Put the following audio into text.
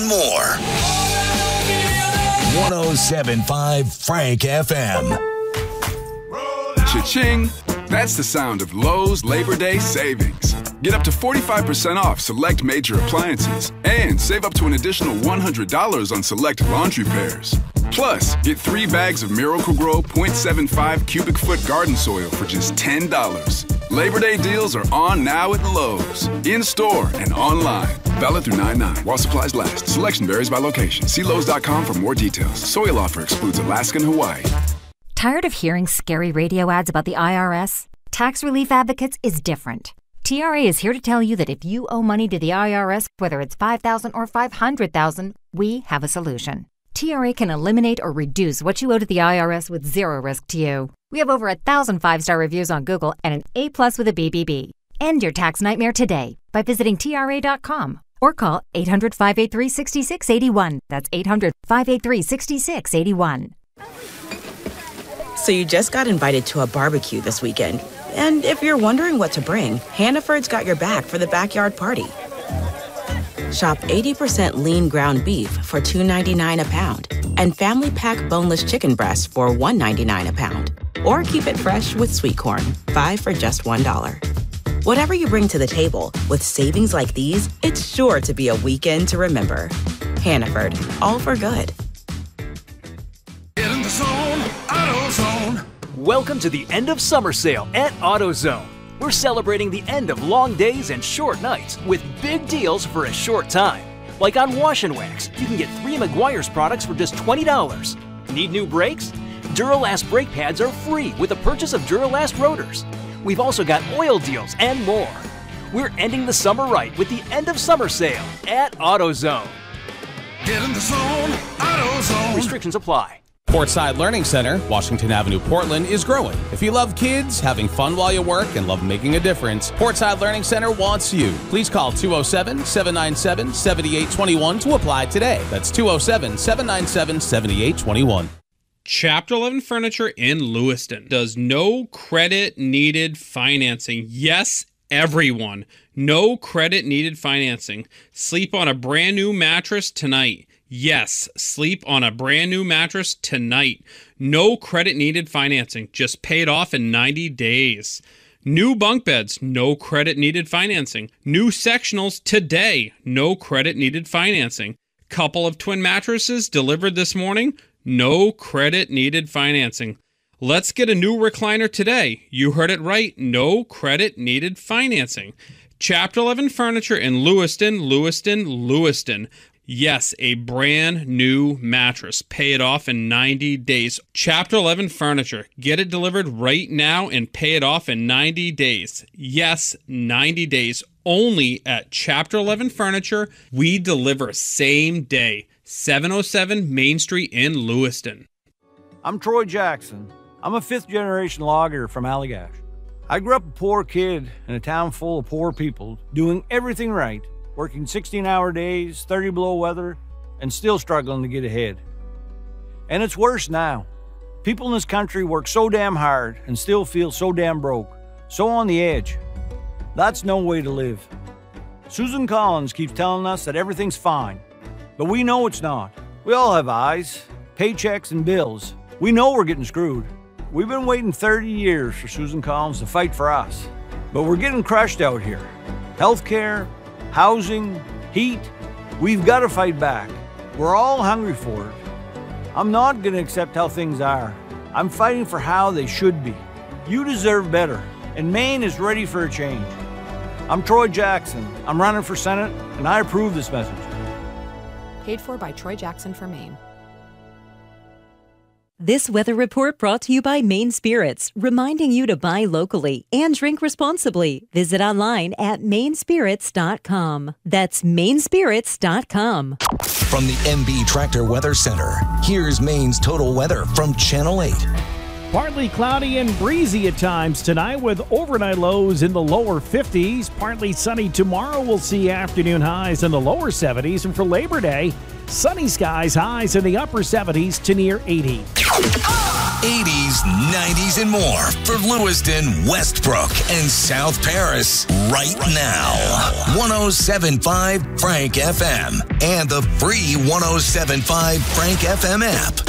more. 107.5 Frank FM. Cha-ching! That's the sound of Lowe's Labor Day savings. Get up to 45% off select major appliances and save up to an additional $100 on select laundry pairs. Plus, get 3 bags of Miracle-Gro 0.75 cubic foot garden soil for just $10. Labor Day deals are on now at Lowe's, in-store and online. Valid through 9/9 while supplies last. Selection varies by location. See Lowe's.com for more details. Soil offer excludes Alaska and Hawaii. Tired of hearing scary radio ads about the IRS? Tax Relief Advocates is different. TRA is here to tell you that if you owe money to the IRS, whether it's $5,000 or $500,000, we have a solution. TRA can eliminate or reduce what you owe to the IRS with zero risk to you. We have over 1,000 5-star reviews on Google and an A+ with a BBB. End your tax nightmare today by visiting TRA.com or call 800-583-6681. That's 800-583-6681. So you just got invited to a barbecue this weekend. And if you're wondering what to bring, Hannaford's got your back for the backyard party. Shop 80% lean ground beef for $2.99 a pound and family pack boneless chicken breasts for $1.99 a pound. Or keep it fresh with sweet corn, 5 for just $1. Whatever you bring to the table, with savings like these, it's sure to be a weekend to remember. Hannaford, all for good. Get in the zone, AutoZone. Welcome to the end of summer sale at AutoZone. We're celebrating the end of long days and short nights with big deals for a short time. Like on Wash and Wax, you can get 3 Meguiar's products for just $20. Need new brakes? Duralast brake pads are free with the purchase of Duralast rotors. We've also got oil deals and more. We're ending the summer right with the end of summer sale at AutoZone. Get in the zone, AutoZone. Restrictions apply. Portside Learning Center, Washington Avenue, Portland, is growing. If you love kids, having fun while you work, and love making a difference, Portside Learning Center wants you. Please call 207-797-7821 to apply today. That's 207-797-7821. Chapter 11 Furniture in Lewiston does no credit needed financing. Yes, everyone. No credit needed financing. Sleep on a brand new mattress tonight. Yes, sleep on a brand new mattress tonight. No credit needed financing. Just pay it off in 90 days. New bunk beds. No credit needed financing. New sectionals today. No credit needed financing. Couple of twin mattresses delivered this morning. No credit needed financing. Let's get a new recliner today. You heard it right. No credit needed financing. Chapter 11 Furniture in Lewiston, Lewiston, Lewiston. Yes, a brand new mattress. Pay it off in 90 days. Chapter 11 Furniture. Get it delivered right now and pay it off in 90 days. Yes, 90 days. Only at Chapter 11 Furniture. We deliver same day. 707 Main Street in Lewiston. I'm Troy Jackson. I'm a 5th-generation logger from Allagash. I grew up a poor kid in a town full of poor people, doing everything right, working 16-hour days, 30 below weather, and still struggling to get ahead. And it's worse now. People in this country work so damn hard and still feel so damn broke, so on the edge. That's no way to live. Susan Collins keeps telling us that everything's fine, but we know it's not. We all have eyes, paychecks, and bills. We know we're getting screwed. We've been waiting 30 years for Susan Collins to fight for us, but we're getting crushed out here. Healthcare, housing, heat, we've got to fight back. We're all hungry for it. I'm not going to accept how things are. I'm fighting for how they should be. You deserve better, and Maine is ready for a change. I'm Troy Jackson. I'm running for Senate, and I approve this message. Paid for by Troy Jackson for Maine. This weather report brought to you by Maine Spirits, reminding you to buy locally and drink responsibly. Visit online at mainspirits.com. That's mainspirits.com. From the MB Tractor Weather Center, here's Maine's total weather from Channel 8. Partly cloudy and breezy at times tonight with overnight lows in the lower 50s. Partly sunny tomorrow. We'll see afternoon highs in the lower 70s. And for Labor Day, sunny skies, highs in the upper 70s to near 80. 80s, 90s, and more for Lewiston, Westbrook, and South Paris right now. 107.5 Frank FM and the free 107.5 Frank FM app.